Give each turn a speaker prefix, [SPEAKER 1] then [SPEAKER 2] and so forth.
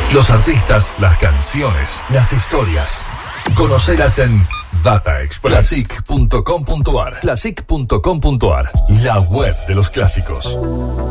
[SPEAKER 1] Los artistas, las canciones, las historias. Conocelas en Data Express. Classic.com.ar. Classic.com.ar. La web de los clásicos.